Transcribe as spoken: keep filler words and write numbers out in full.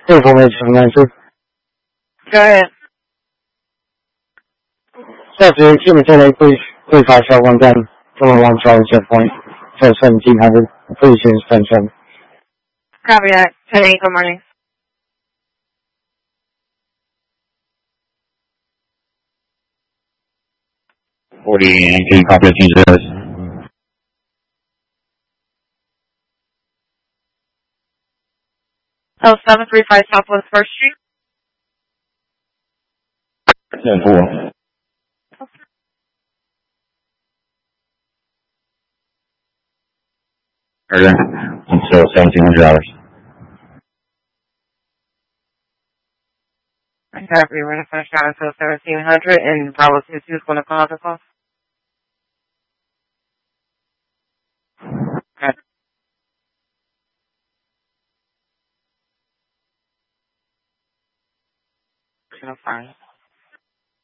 Information answer. Go ahead. After Cuba today, please, please high shell one ten, from one Charlie set point, so seventeen hundred, please use ten seven. Copy that. ten eight, good morning. forty Yankee, copy fifteen zeros. Oh, seven three five Southwest First Street. ten four. Okay. So seventeen hundred dollars. Copy, we're going to finish out until seventeen hundred, and Bravo two two is going to call the call. Okay. No, fine.